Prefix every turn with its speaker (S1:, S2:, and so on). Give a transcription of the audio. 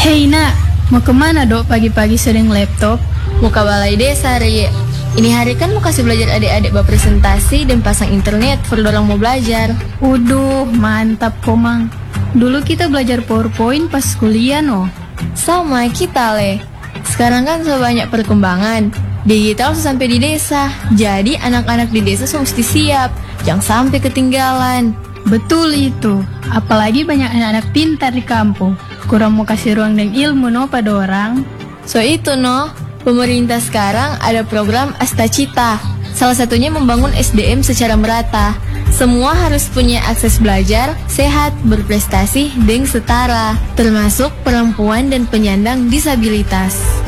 S1: Hei nak, mau kemana dok pagi-pagi sering laptop?
S2: Mau ke balai desa, Ri. Ini hari kan mau kasih belajar adik-adik berpresentasi dan pasang internet for orang mau belajar.
S1: Uduh, mantap komang. Dulu kita belajar PowerPoint pas kuliah no.
S2: Sama kita, Le. Sekarang kan so banyak perkembangan. Digital sampai di desa. Jadi anak-anak di desa mesti siap. Jangan sampai ketinggalan.
S1: Betul itu. Apalagi banyak anak-anak pintar di kampung. Kurang mau kasih ruang dan ilmu no pada orang.
S2: So itu no, pemerintah sekarang ada program Astacita. Salah satunya membangun SDM secara merata. Semua harus punya akses belajar, sehat, berprestasi, dan setara. Termasuk perempuan dan penyandang disabilitas.